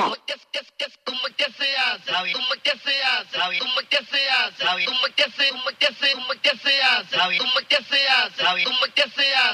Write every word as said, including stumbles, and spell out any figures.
¿Cómo que, que, que, cómo que se hace? ¿Cómo que se hace? ¿Cómo que se hace? ¿Cómo que se, cómo que se, cómo que se hace? ¿Cómo que se hace? ¿Cómo que se hace?